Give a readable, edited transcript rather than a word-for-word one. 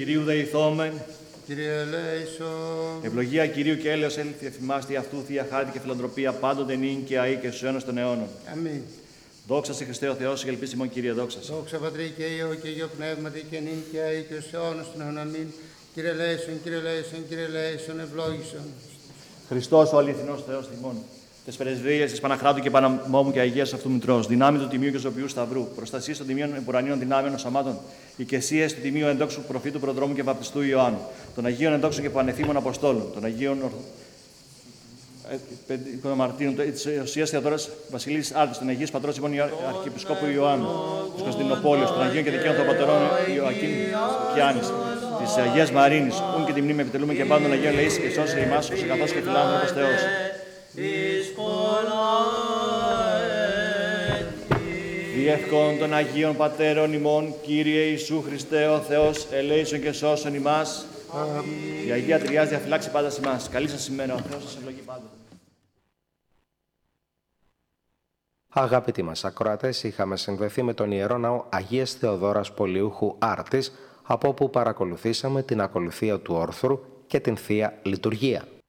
Κυρίου δεηθόμεν. Κύριε ελέησον. Ευλογία Κυρίου και έλεος έλθει εφημάστη αυτού, θεία χάρη και φιλανθρωπία, πάντοτε νυν και αεί και στους αιώνας των αιώνων. Αμήν. Δόξα σε Χριστέ ο Θεός, και ελπίς ημών Κύριε, δόξα σε. Δόξα Πατρί και Υιό και Υιό Πνεύματι και νυν και αεί και στους αιώνας των αιώνων. Αμήν. Κύριε ελέησον, Κύριε ελέησον, Κύριε ελέησον, ευλόγησον. Χριστός ο αληθινός Θεός ημών. Τες πρεσβείες της Παναχράτου και Παναμόμου και Αγίας αυτού Μητρός, δυνάμει του Τιμίου και Ζωπιού Σταυρού, προστασίες των Τιμίων Εμπουρανίων δυνάμεων σωμάτων, οικεσίες του Τιμίου Εντόξου Προφήτου Προδρόμου και Βαπτιστού Ιωάννου, των Αγίων Εντόξων και Πανεφήμων Αποστόλων, των Αγίων Μαρτίνων, της Οσίας Θεοδόρας Βασιλής Άρτης, των Αγίης Πατρός ημών Αρχιεπισκόπου Ιωάννου, της Κωνσταντινοπόλεως, των Αγίων και Δικαίων των Πατερών Ιωακήμ και Άνης, της Αγίας Μαρίνης, ούν και τη μνήμη επιτελούμε και πάντων Αγίων Λαής και σώσε ημάς, όσο καθώς και φιλάνθρωπος Θεός. Διεύκον των Αγίων Πατέρων ημών, Κύριε Ιησού Χριστέ ο Θεός, ελέησον και σώσον ημάς. Η Αγία Τριάς διαφυλάξει πάντα σε εμάς. Καλή σας ημέρα, ο Θεός σας ευλογεί πάντα. Αγαπητοί μας ακροατές, είχαμε συνδεθεί με τον Ιερό Ναό Αγίας Θεοδόρας Πολιούχου Άρτης, από όπου παρακολουθήσαμε την ακολουθία του όρθρου και την Θεία Λειτουργία.